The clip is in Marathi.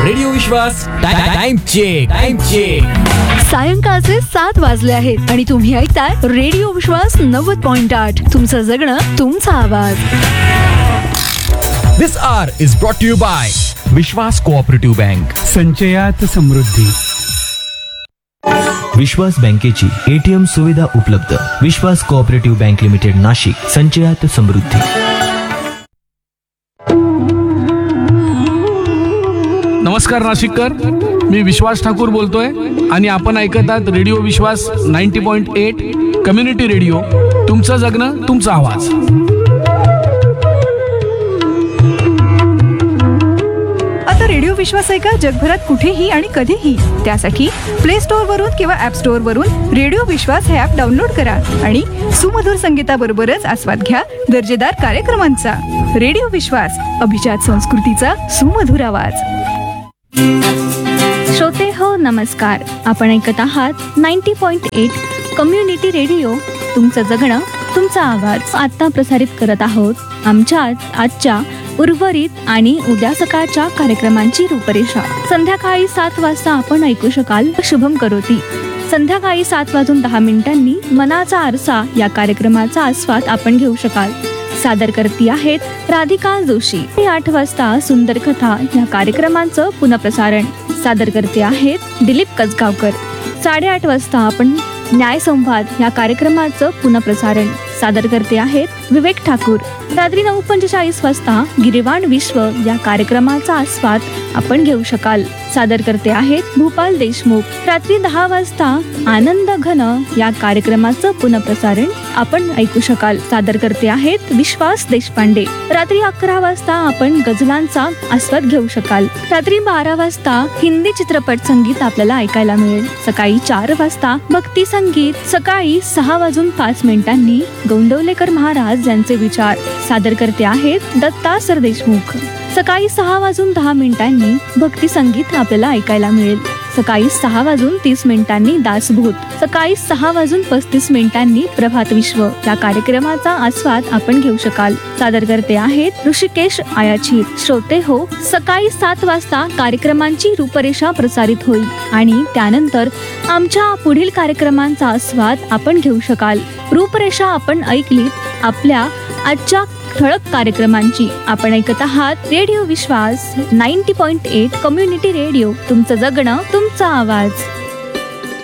रेडिओ विश्वास टाइम चेक. सायंकाळचे 7 वाजले आहेत आणि तुम्ही ऐकताय रेडिओ विश्वास 90.8. तुमचं जगणं तुमचा आवाज. This hour is brought to you by Vishwas cooperative bank. संचयात समृद्धी. विश्वास बँकेची ATM सुविधा उपलब्ध. विश्वास कोऑपरेटिव्ह बँक लिमिटेड नाशिक. संचयात समृद्धी. नमस्कार नाशिककर, मी विश्वास ठाकूर बोलतोय आणि आपण ऐकत आहात रेडिओ विश्वास 90.8 कम्युनिटी रेडिओ. तुमचं जगणं तुमचा आवाज. आता रेडिओ विश्वास ऐका जगभरात कुठेही आणि कधीही. त्यासाठी प्ले स्टोअर वरून किंवा ऍप स्टोअर वरून रेडिओ विश्वास हे ऍप डाउनलोड करा आणि सुमधुर संगीताबरोबरच आस्वाद घ्या दर्जेदार कार्यक्रमांचा. रेडिओ विश्वास, अभिजात संस्कृतीचा सुमधुर आवाज. श्रोते हो नमस्कार. आपण ऐकत आहात 90.8 कम्युनिटी रेडिओ. तुमचं जगणं तुमचा आवाज. आता प्रसारित करत आहोत आमच्या आजच्या उर्वरित आणि उद्या सकाळच्या कार्यक्रमांची रूपरेषा. संध्याकाळी 7 वाजता आपण ऐकू शकाल शुभम करोती. संध्याकाळी 7:10 मनाचा आरसा या कार्यक्रमाचा आस्वाद आपण घेऊ शकाल. सादर करती आहेत राधिका जोशी. 8 वाजता सुंदर कथा या कार्यक्रमाचं पुनःप्रसारण सादर करते आहेत दिलीप कसगावकर. 8:30 वाजता आपण न्यायसंवाद या कार्यक्रमाचं पुनःप्रसारण सादर करते आहेत विवेक ठाकूर. रात्री 9:45 वाजता गिरीवाण विश्व या कार्यक्रमाचा आस्वाद आपण घेऊ शकाल. सादर करते आहेत भूपाल देशमुख. रात्री 10 वाजता आनंद घन या कार्यक्रमाचं पुनःप्रसारण आपण ऐकू शकाल. सादर करते आहेत विश्वास देशपांडे. रात्री 11 वाजता आपण गझलांचा आस्वाद घेऊ शकाल. रात्री 12 वाजता हिंदी चित्रपट संगीत आपल्याला ऐकायला मिळेल. सकाळी 4 वाजता भक्ती संगीत. सकाळी 6:05 गोंदवलेकर महाराज यांचे विचार सादर करते आहेत दत्ता सरदेशमुख. सकाळी 6:10 भक्ती संगीत आपल्याला ऐकायला मिळेल. सकाळी 6:30 दासभूत. सकाळी 6:35 प्रभात विश्व या कार्यक्रमाचा आस्वाद आपण घेऊ शकाल. सादर करते आहेत ऋषिकेश आयाची. श्रोते हो, सकाळी 7 वाजता कार्यक्रमांची रूपरेषा प्रसारित होईल आणि त्यानंतर आमच्या पुढील कार्यक्रमांचा आस्वाद आपण घेऊ शकाल. रूपरेषा आपण ऐकलीत आपल्या आजच्या ठळक कार्यक्रमांची. आपण ऐकत आहात रेडिओ विश्वास 90.8 कम्युनिटी रेडिओ. तुमचं जगणं तुमचा आवाज.